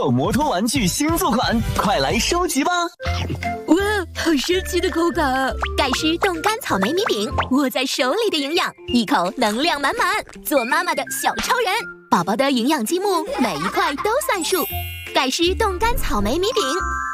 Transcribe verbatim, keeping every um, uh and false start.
手摩托玩具新作款，快来收集吧！ 哇，好神奇的口感！ 盖诗冻干草莓米饼，握在手里的营养，一口能量满满，做妈妈的小超人。宝宝的营养积木，每一块都算数。盖诗冻干草莓米饼。